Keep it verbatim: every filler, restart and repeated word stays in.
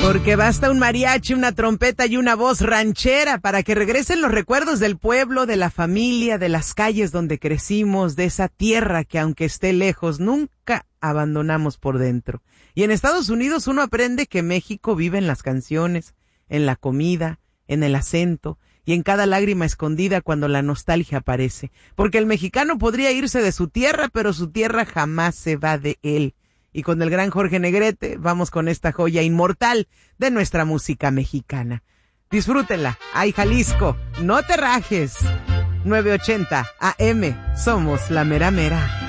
Porque basta un mariachi, una trompeta y una voz ranchera para que regresen los recuerdos del pueblo, de la familia, de las calles donde crecimos, de esa tierra que aunque esté lejos, nunca abandonamos por dentro. Y en Estados Unidos uno aprende que México vive en las canciones, en la comida, en el acento y en cada lágrima escondida cuando la nostalgia aparece. Porque el mexicano podría irse de su tierra, pero su tierra jamás se va de él. Y con el gran Jorge Negrete vamos con esta joya inmortal de nuestra música mexicana. Disfrútenla. Ay, Jalisco, no te rajes. nueve ochenta A M, somos la mera mera.